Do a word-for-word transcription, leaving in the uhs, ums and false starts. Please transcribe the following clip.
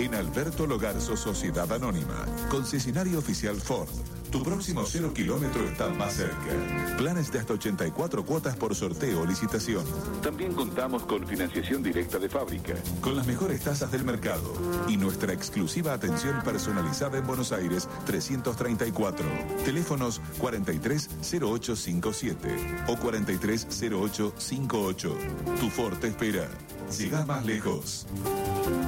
En Alberto Logarzo, Sociedad Anónima, concesionario oficial Ford. Tu próximo cero kilómetro está más cerca. Planes de hasta ochenta y cuatro cuotas por sorteo o licitación. También contamos con financiación directa de fábrica, con las mejores tasas del mercado y nuestra exclusiva atención personalizada en Buenos Aires trescientos treinta y cuatro. Teléfonos cuarenta y tres cero ocho cincuenta y siete o cuarenta y tres cero ocho cincuenta y ocho. Tu Ford te espera. Llegá más lejos.